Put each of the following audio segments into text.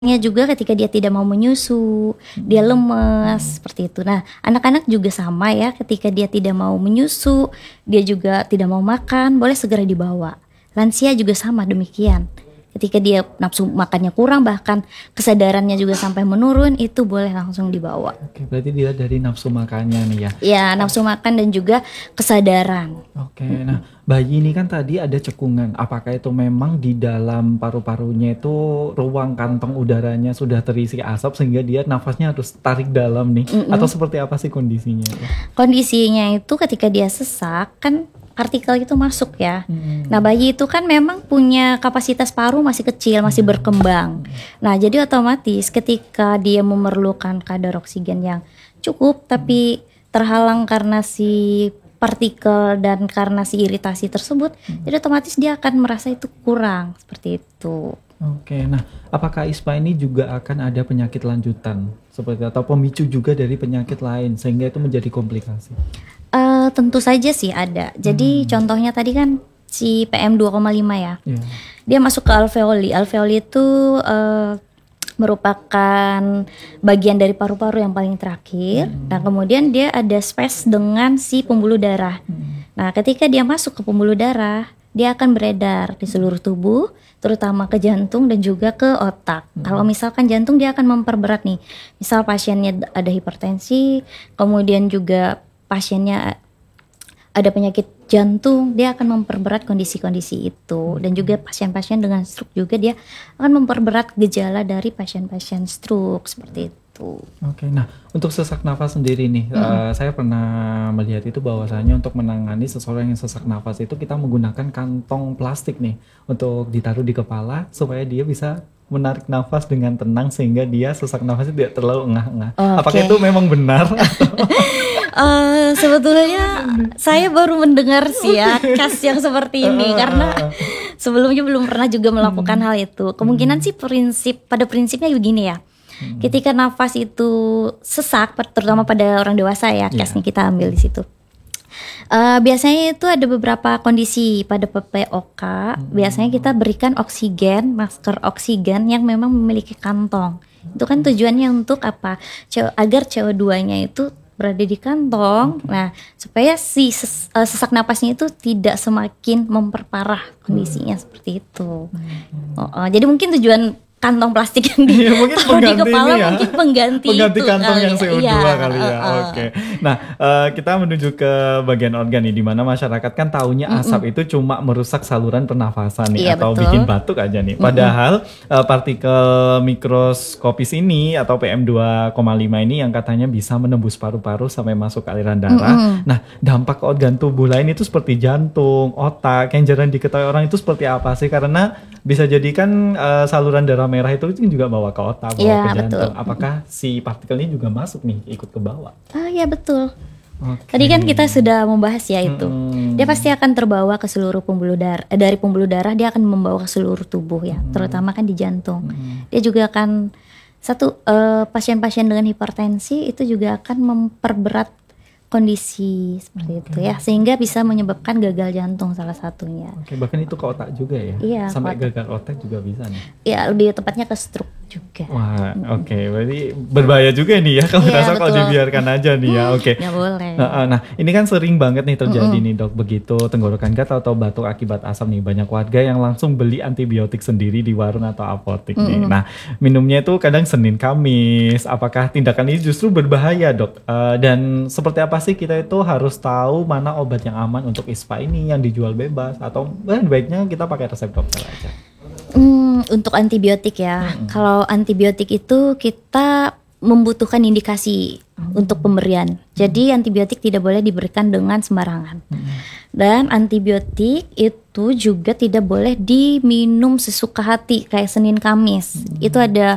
juga ketika dia tidak mau menyusu, dia lemes seperti itu. Nah, anak-anak juga sama ya, ketika dia tidak mau menyusu, dia juga tidak mau makan, boleh segera dibawa. Lansia juga sama demikian. Ketika dia nafsu makannya kurang, bahkan kesadarannya juga sampai menurun, itu boleh langsung dibawa. Oke, berarti dia dari nafsu makannya nih ya. Ya, nafsu makan dan juga kesadaran. Oke, nah bayi ini kan tadi ada cekungan. Apakah itu memang di dalam paru-parunya itu ruang kantong udaranya sudah terisi asap sehingga dia nafasnya harus tarik dalam nih? Atau seperti apa sih kondisinya? Kondisinya itu ketika dia sesak kan partikel itu masuk ya. Nah, bayi itu kan memang punya kapasitas paru masih kecil, masih berkembang. Nah, jadi otomatis ketika dia memerlukan kadar oksigen yang cukup tapi terhalang karena si partikel dan karena si iritasi tersebut, jadi otomatis dia akan merasa itu kurang, seperti itu. Oke, nah apakah ISPA ini juga akan ada penyakit lanjutan seperti atau pemicu juga dari penyakit lain sehingga itu menjadi komplikasi? Tentu saja sih ada. Jadi contohnya tadi kan si PM2,5 ya. Yeah. Dia masuk ke alveoli. Alveoli itu merupakan bagian dari paru-paru yang paling terakhir. Nah, kemudian dia ada space dengan si pembuluh darah. Nah, ketika dia masuk ke pembuluh darah, dia akan beredar di seluruh tubuh, terutama ke jantung dan juga ke otak. Kalau misalkan jantung, dia akan memperberat nih. Misal pasiennya ada hipertensi, kemudian juga pasiennya ada penyakit jantung, dia akan memperberat kondisi-kondisi itu. Dan juga pasien-pasien dengan stroke juga dia akan memperberat gejala dari pasien-pasien stroke seperti itu. Oke, nah untuk sesak nafas sendiri nih, saya pernah melihat itu bahwasanya untuk menangani seseorang yang sesak nafas itu kita menggunakan kantong plastik nih untuk ditaruh di kepala supaya dia bisa menarik nafas dengan tenang sehingga dia sesak nafasnya tidak terlalu engah-engah. Apakah itu memang benar? Sebetulnya saya baru mendengar sih ya case yang seperti ini karena sebelumnya belum pernah juga melakukan hal itu. Kemungkinan sih pada prinsipnya begini ya. Ketika nafas itu sesak, terutama pada orang dewasa ya, case-nya kita ambil di situ. Biasanya itu ada beberapa kondisi pada PPOK. Biasanya kita berikan oksigen, masker oksigen yang memang memiliki kantong. Itu kan tujuannya untuk apa? Agar CO2-nya itu berada di kantong. Nah, supaya si sesak napasnya itu tidak semakin memperparah kondisinya seperti itu. Jadi mungkin tujuan kantong plastik yang ditaruh di kepala ya. mungkin pengganti itu kantong kali yang CO2 ya. kali ya. Oke. Nah, kita menuju ke bagian organ nih, di mana masyarakat kan taunya asap itu cuma merusak saluran pernafasan nih, atau betul. bikin batuk aja nih. Padahal partikel mikroskopis ini atau PM2,5 ini yang katanya bisa menembus paru-paru sampai masuk ke aliran darah. Nah, dampak ke organ tubuh lain itu seperti jantung, otak yang jarang diketahui orang itu seperti apa sih? Karena bisa jadi kan saluran darah merah itu juga bawa ke otak, bawa ke jantung. Betul. Apakah si partikel ini juga masuk nih, ikut ke bawah? Ya betul. Tadi kan kita sudah membahas ya itu. Dia pasti akan terbawa ke seluruh pembuluh darah. Dari pembuluh darah dia akan membawa ke seluruh tubuh ya, terutama kan di jantung. Dia juga akan pasien-pasien dengan hipertensi itu juga akan memperberat kondisi seperti itu ya, sehingga bisa menyebabkan gagal jantung salah satunya. Bahkan itu ke otak juga ya? Iya, sampai gagal otak juga bisa nih? Ya, lebih tepatnya ke stroke juga. Wah, berarti berbahaya juga nih ya kalau kalau dibiarkan aja nih ya. Nggak boleh. Nah, ini kan sering banget nih terjadi nih dok, begitu tenggorokan gatal atau batuk akibat asam nih, banyak warga yang langsung beli antibiotik sendiri di warung atau apotek nih. Nah, minumnya itu kadang Senin Kamis. Apakah tindakan ini justru berbahaya dok? Dan seperti apa sih kita itu harus tahu mana obat yang aman untuk ISPA ini yang dijual bebas, atau baiknya kita pakai resep dokter aja? Untuk antibiotik ya, kalau antibiotik itu kita membutuhkan indikasi untuk pemberian. Jadi antibiotik tidak boleh diberikan dengan sembarangan. Dan antibiotik itu juga tidak boleh diminum sesuka hati kayak Senin Kamis. Itu ada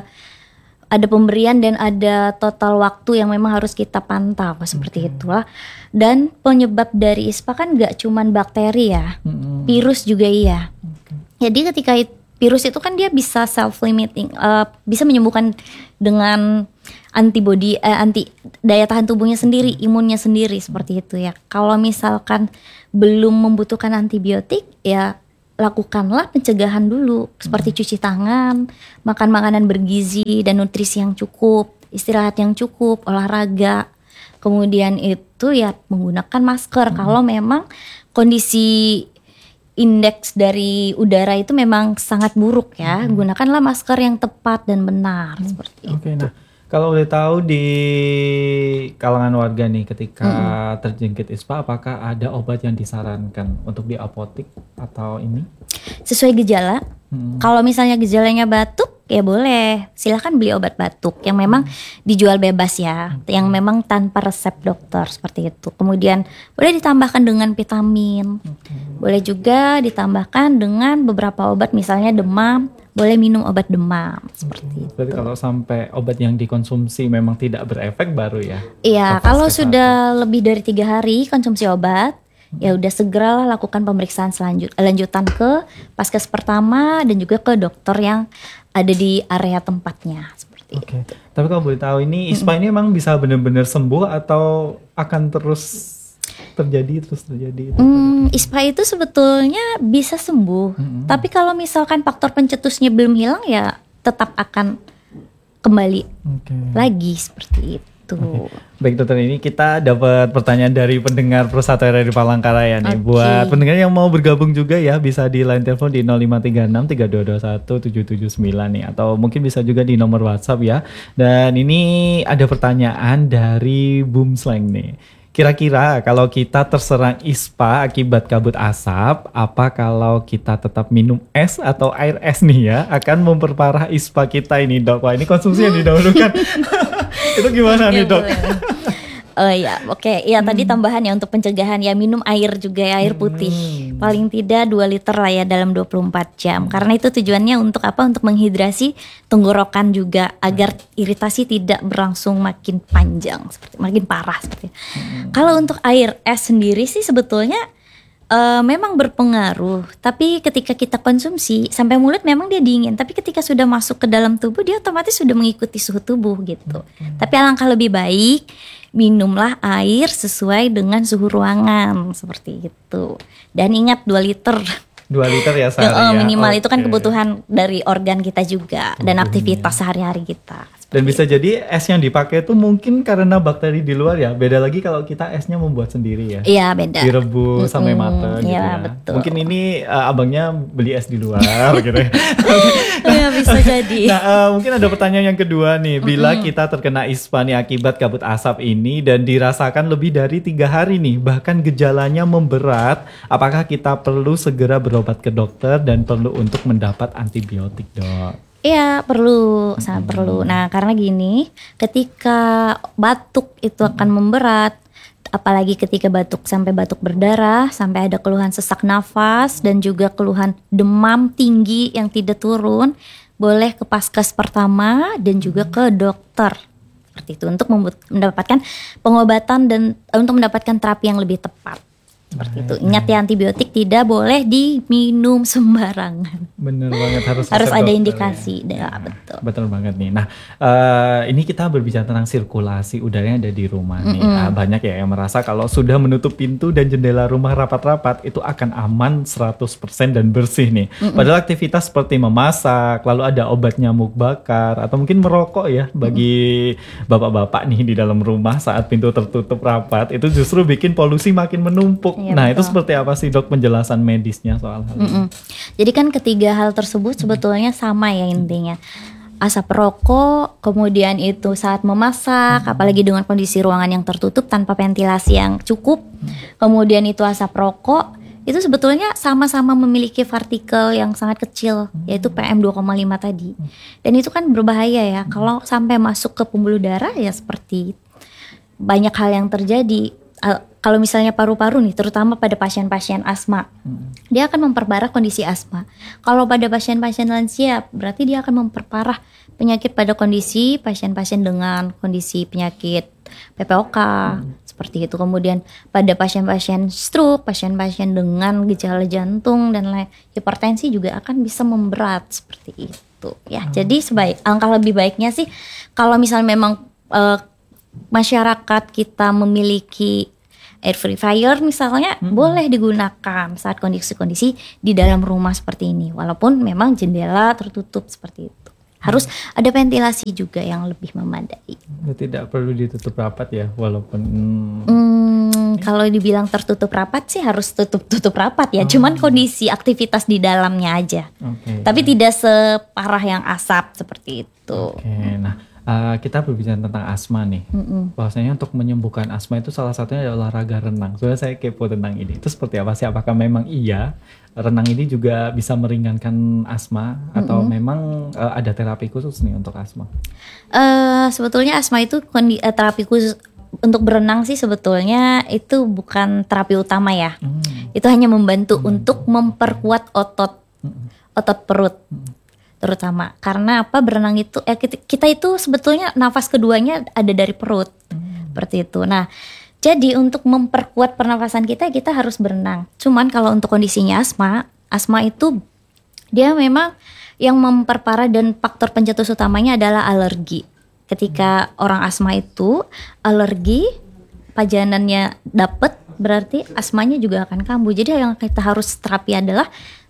pemberian dan ada total waktu yang memang harus kita pantau seperti itulah. Dan penyebab dari ISPA kan nggak cuman bakteri ya, virus juga iya. Jadi ketika virus itu kan dia bisa self-limiting, bisa menyembuhkan dengan antibody, anti daya tahan tubuhnya sendiri, imunnya sendiri seperti itu ya. Kalau misalkan belum membutuhkan antibiotik ya lakukanlah pencegahan dulu, seperti cuci tangan, makan makanan bergizi dan nutrisi yang cukup, istirahat yang cukup, olahraga. Kemudian itu ya menggunakan masker kalau memang kondisi indeks dari udara itu memang sangat buruk ya. Gunakanlah masker yang tepat dan benar seperti itu. Oke, nah kalau boleh tahu di kalangan warga nih ketika terjangkit ISPA, apakah ada obat yang disarankan untuk di apotik atau ini? Sesuai gejala. Kalau misalnya gejalanya batuk, ya boleh. Silahkan beli obat batuk yang memang dijual bebas ya, yang memang tanpa resep dokter seperti itu. Kemudian boleh ditambahkan dengan vitamin. Boleh juga ditambahkan dengan beberapa obat, misalnya demam, boleh minum obat demam seperti itu. Berarti kalau sampai obat yang dikonsumsi memang tidak berefek baru ya? Iya, Lepas kalau ke sudah lebih dari 3 hari konsumsi obat, ya udah segeralah lakukan pemeriksaan lanjutan ke paskes pertama dan juga ke dokter yang ada di area tempatnya seperti itu. Oke. Tapi kalau boleh tahu ini ISPA ini emang bisa benar-benar sembuh atau akan terus terjadi? ISPA itu sebetulnya bisa sembuh, tapi kalau misalkan faktor pencetusnya belum hilang ya tetap akan kembali lagi seperti itu. Baik dokter, ini kita dapat pertanyaan dari pendengar Persatu RRI Palangkaraya nih. Buat pendengar yang mau bergabung juga ya, bisa di line telepon di 0536 3221 779 nih, atau mungkin bisa juga di nomor WhatsApp ya. Dan ini ada pertanyaan dari Boomslang nih. Kira-kira kalau kita terserang ISPA akibat kabut asap, apa kalau kita tetap minum es atau air es nih ya, akan memperparah ISPA kita ini dok? Wah, ini konsumsi yang didahulukan. Itu gimana nih dok? Ya, oke. Ya tadi tambahan ya untuk pencegahan ya, minum air juga ya, air putih. Paling tidak 2 liter lah ya dalam 24 jam. Karena itu tujuannya untuk apa? Untuk menghidrasi tenggorokan juga agar iritasi tidak berlangsung makin panjang, seperti makin parah seperti. Kalau untuk air es sendiri sih sebetulnya memang berpengaruh, tapi ketika kita konsumsi sampai mulut memang dia dingin, tapi ketika sudah masuk ke dalam tubuh dia otomatis sudah mengikuti suhu tubuh gitu. Tapi alangkah lebih baik minumlah air sesuai dengan suhu ruangan seperti itu. Dan ingat 2 liter. 2 liter ya sehari ya. Minimal itu kan kebutuhan dari organ kita juga dan aktivitas sehari-hari kita. Dan bisa jadi es yang dipakai itu mungkin karena bakteri di luar ya. Beda lagi kalau kita esnya membuat sendiri ya. Iya, beda. Direbus sampai matang gitu ya. Betul. Mungkin ini abangnya beli es di luar gitu ya. Iya, bisa jadi. Nah, mungkin ada pertanyaan yang kedua nih. Bila kita terkena ISPA nih akibat kabut asap ini dan dirasakan lebih dari 3 hari nih, bahkan gejalanya memberat, apakah kita perlu segera berobat ke dokter dan perlu untuk mendapat antibiotik, dok? Iya, perlu, sangat perlu. Nah, karena gini, ketika batuk itu akan memberat, apalagi ketika batuk sampai batuk berdarah, sampai ada keluhan sesak nafas dan juga keluhan demam tinggi yang tidak turun, boleh ke paskes pertama dan juga ke dokter. Seperti itu untuk mendapatkan pengobatan dan untuk mendapatkan terapi yang lebih tepat. Seperti itu. Ingat ya, antibiotik tidak boleh diminum sembarangan. Bener banget, harus ada indikasi. Ya, betul. Betul banget nih. Nah, ini kita berbicara tentang sirkulasi udara yang ada di rumah nih. Banyak ya yang merasa kalau sudah menutup pintu dan jendela rumah rapat-rapat itu akan aman 100% dan bersih nih. Padahal aktivitas seperti memasak, lalu ada obat nyamuk bakar, atau mungkin merokok ya bagi bapak-bapak nih di dalam rumah saat pintu tertutup rapat, itu justru bikin polusi makin menumpuk. Iya, nah, betul. itu seperti apa sih dok penjelasan medisnya soal hal ini? Jadi kan ketiga hal tersebut sebetulnya sama ya intinya. Asap rokok, kemudian itu saat memasak, apalagi dengan kondisi ruangan yang tertutup tanpa ventilasi yang cukup. Kemudian itu asap rokok, itu sebetulnya sama-sama memiliki partikel yang sangat kecil, yaitu PM2,5 tadi. Dan itu kan berbahaya ya, kalau sampai masuk ke pembuluh darah ya seperti banyak hal yang terjadi. Kalau misalnya paru-paru nih, terutama pada pasien-pasien asma, dia akan memperparah kondisi asma. Kalau pada pasien-pasien lansia, berarti dia akan memperparah penyakit pada kondisi pasien-pasien dengan kondisi penyakit PPOK, seperti itu. Kemudian pada pasien-pasien stroke, pasien-pasien dengan gejala jantung dan lain, hipertensi juga akan bisa memberat seperti itu. Ya, jadi alangkah lebih baiknya sih kalau misalnya memang masyarakat kita memiliki air purifier misalnya boleh digunakan saat kondisi-kondisi di dalam rumah seperti ini, walaupun memang jendela tertutup seperti itu. Harus ada ventilasi juga yang lebih memadai. Tidak perlu ditutup rapat ya, walaupun kalau dibilang tertutup rapat sih harus tutup rapat ya. Cuman kondisi aktivitas di dalamnya aja. Tapi tidak separah yang asap seperti itu. Nah, kita berbicara tentang asma nih. Bahwasanya untuk menyembuhkan asma itu salah satunya adalah olahraga renang. Soalnya saya kepo tentang ini. Itu seperti apa sih? Apakah memang iya renang ini juga bisa meringankan asma atau memang ada terapi khusus nih untuk asma? Sebetulnya asma itu terapi khusus untuk berenang sih sebetulnya itu bukan terapi utama ya. Itu hanya membantu untuk memperkuat otot perut. Terutama karena berenang itu kita itu sebetulnya nafas keduanya ada dari perut. Seperti itu. Nah, jadi untuk memperkuat pernafasan kita harus berenang. Cuman kalau untuk kondisinya asma itu dia memang yang memperparah dan faktor pencetus utamanya adalah alergi. Ketika orang asma itu alergi, pajanannya dapet, berarti asmanya juga akan kambuh. Jadi yang kita harus terapi adalah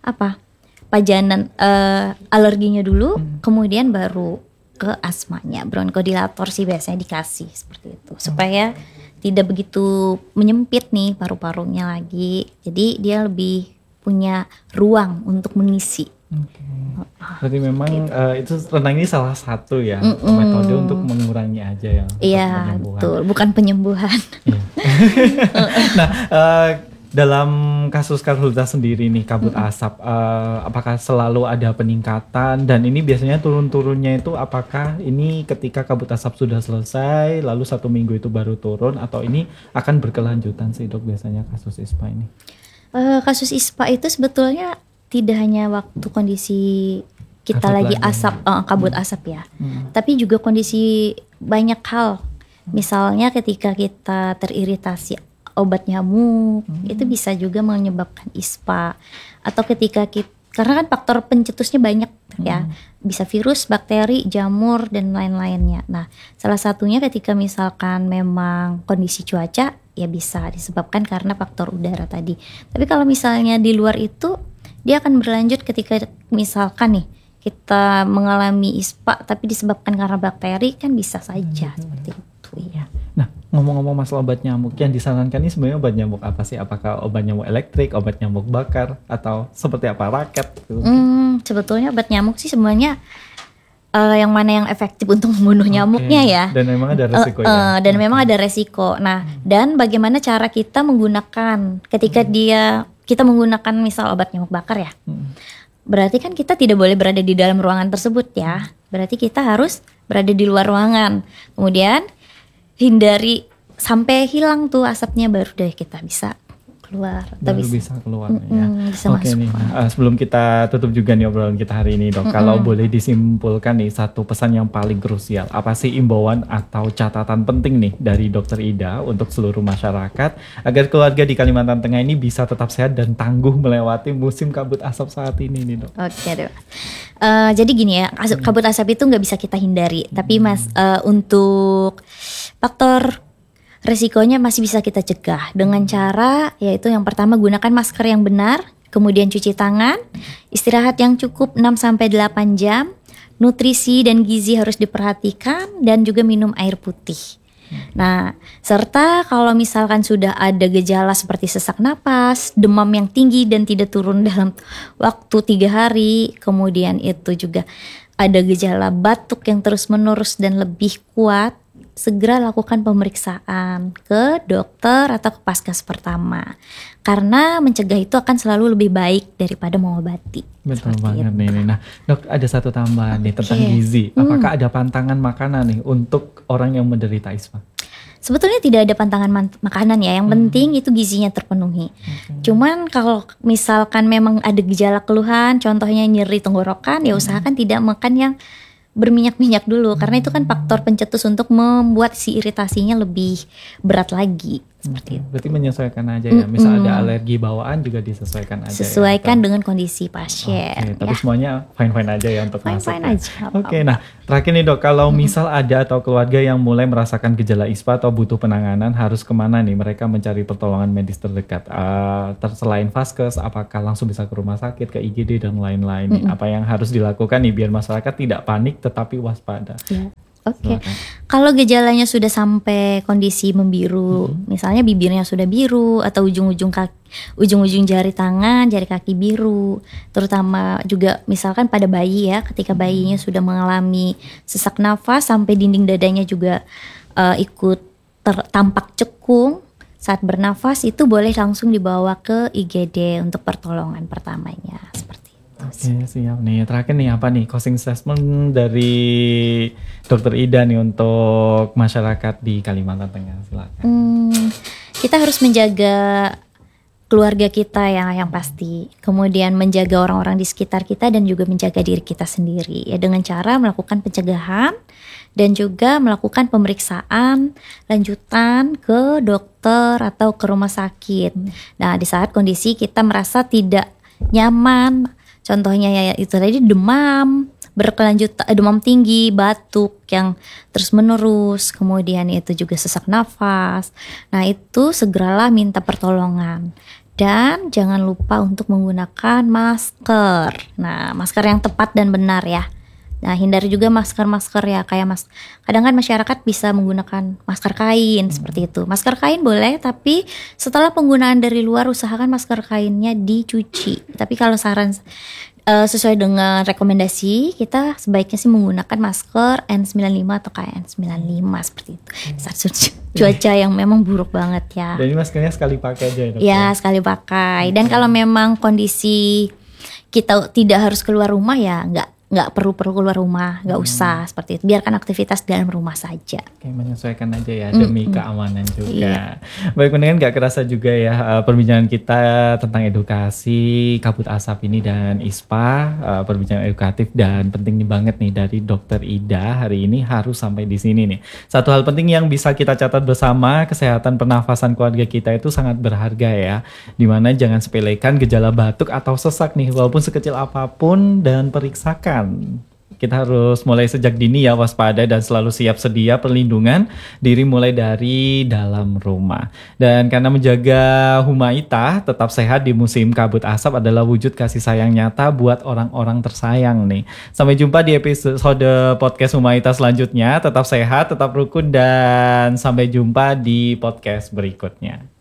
pajanan alerginya dulu, kemudian baru ke asmanya. Bronkodilator sih biasanya dikasih seperti itu supaya tidak begitu menyempit nih paru-parunya lagi. Jadi dia lebih punya ruang untuk mengisi. Berarti memang itu renang ini salah satu ya metode untuk mengurangi aja ya. Iya betul, bukan penyembuhan. Nah, dalam kasus karhutlah sendiri nih kabut asap, apakah selalu ada peningkatan dan ini biasanya turun-turunnya itu apakah ini ketika kabut asap sudah selesai lalu 1 minggu itu baru turun atau ini akan berkelanjutan sih dok biasanya kasus ISPA ini? Kasus ISPA itu sebetulnya tidak hanya waktu kondisi kita lagi kabut asap ya, tapi juga kondisi banyak hal. Misalnya ketika kita teriritasi obat nyamuk, itu bisa juga menyebabkan ISPA. Atau ketika karena kan faktor pencetusnya banyak ya, bisa virus, bakteri, jamur dan lain-lainnya. Nah, salah satunya ketika misalkan memang kondisi cuaca ya bisa disebabkan karena faktor udara tadi. Tapi kalau misalnya di luar itu dia akan berlanjut ketika misalkan nih kita mengalami ISPA tapi disebabkan karena bakteri kan bisa saja seperti itu ya. Nah, ngomong-ngomong masalah obat nyamuk yang disarankan ini sebenarnya obat nyamuk apa sih? Apakah obat nyamuk elektrik, obat nyamuk bakar atau seperti apa, raket? Sebetulnya obat nyamuk sih semuanya yang mana yang efektif untuk membunuh nyamuknya ya. Dan memang ada resiko ya. Dan memang ada resiko. Nah, dan bagaimana cara kita menggunakan ketika kita menggunakan misal obat nyamuk bakar ya. Berarti kan kita tidak boleh berada di dalam ruangan tersebut ya. Berarti kita harus berada di luar ruangan. Kemudian hindari sampai hilang tuh asapnya baru deh kita bisa keluar atau bisa keluar ya. Bisa Oke masuk. nih, sebelum kita tutup juga nih obrolan kita hari ini dok, kalau boleh disimpulkan nih satu pesan yang paling krusial, apa sih imbauan atau catatan penting nih dari Dokter Ida untuk seluruh masyarakat agar keluarga di Kalimantan Tengah ini bisa tetap sehat dan tangguh melewati musim kabut asap saat ini nih dok? Oke dok. Jadi gini ya, kabut asap itu nggak bisa kita hindari, tapi untuk faktor resikonya masih bisa kita cegah dengan cara yaitu yang pertama gunakan masker yang benar, kemudian cuci tangan, istirahat yang cukup 6-8 jam, nutrisi dan gizi harus diperhatikan dan juga minum air putih. Nah, serta kalau misalkan sudah ada gejala seperti sesak napas, demam yang tinggi dan tidak turun dalam waktu 3 hari, kemudian itu juga ada gejala batuk yang terus-menerus dan lebih kuat, segera lakukan pemeriksaan ke dokter atau ke Paskes pertama. Karena mencegah itu akan selalu lebih baik daripada mengobati. Betul banget nih. Nah, dok ada satu tambahan nih tentang gizi. Apakah ada pantangan makanan nih untuk orang yang menderita ISPA? Sebetulnya tidak ada pantangan makanan ya. Yang penting itu gizinya terpenuhi. Cuman kalau misalkan memang ada gejala keluhan, contohnya nyeri tenggorokan, ya usahakan tidak makan yang berminyak-minyak dulu karena itu kan faktor pencetus untuk membuat si iritasinya lebih berat lagi seperti itu. Berarti menyesuaikan aja ya. Misal ada alergi bawaan juga disesuaikan aja. Sesuaikan ya, dengan kondisi pasien. Oke, tapi semuanya fine-fine aja ya untuk masuk. Fine-fine Ya. aja. Oke, nah terakhir nih dok, kalau misal ada atau keluarga yang mulai merasakan gejala ISPA atau butuh penanganan, harus kemana nih mereka mencari pertolongan medis terdekat? Selain Vaskes, apakah langsung bisa ke rumah sakit, ke IGD dan lain-lain? Nih? Apa yang harus dilakukan nih biar masyarakat tidak panik tetapi waspada? Ya. Oke, kalau gejalanya sudah sampai kondisi membiru, misalnya bibirnya sudah biru atau ujung-ujung jari tangan, jari kaki biru, terutama juga misalkan pada bayi ya, ketika bayinya sudah mengalami sesak nafas sampai dinding dadanya juga ikut tampak cekung saat bernafas, itu boleh langsung dibawa ke IGD untuk pertolongan pertamanya seperti itu. Oke, siap nih. Terakhir nih apa nih closing statement dari Dokter Ida nih untuk masyarakat di Kalimantan Tengah, silakan. Kita harus menjaga keluarga kita yang pasti, kemudian menjaga orang-orang di sekitar kita dan juga menjaga diri kita sendiri ya dengan cara melakukan pencegahan dan juga melakukan pemeriksaan lanjutan ke dokter atau ke rumah sakit. Nah, di saat kondisi kita merasa tidak nyaman, contohnya ya itu tadi demam berkelanjutan, demam tinggi, batuk yang terus menerus, kemudian itu juga sesak nafas. Nah, itu segeralah minta pertolongan. Dan jangan lupa untuk menggunakan masker. Nah, masker yang tepat dan benar ya. Nah, hindari juga masker-masker ya kayak kadang kan masyarakat bisa menggunakan masker kain seperti itu. Masker kain boleh, tapi setelah penggunaan dari luar usahakan masker kainnya dicuci. Tapi kalau saran sesuai dengan rekomendasi, kita sebaiknya sih menggunakan masker N95 atau KN95 seperti itu. Saat cuaca yang memang buruk banget ya. Jadi maskernya sekali pakai aja ya dok? Ya, sekali pakai. Dan kalau memang kondisi kita tidak harus keluar rumah ya nggak perlu keluar rumah, nggak usah seperti itu. Biarkan aktivitas dalam rumah saja. Oke, menyesuaikan aja ya demi keamanan juga. Iya. Baik, pendengar, nggak kerasa juga ya perbincangan kita tentang edukasi kabut asap ini dan ISPA, perbincangan edukatif dan penting banget nih dari Dokter Ida hari ini harus sampai di sini nih. Satu hal penting yang bisa kita catat bersama, kesehatan pernafasan keluarga kita itu sangat berharga ya. Dimana jangan sepelekan gejala batuk atau sesak nih, walaupun sekecil apapun, dan periksakan. Kita harus mulai sejak dini ya waspada dan selalu siap sedia perlindungan diri mulai dari dalam rumah. Dan karena menjaga Humaita tetap sehat di musim kabut asap adalah wujud kasih sayang nyata buat orang-orang tersayang nih. Sampai jumpa di episode podcast Humaita selanjutnya. Tetap sehat, tetap rukun, dan sampai jumpa di podcast berikutnya.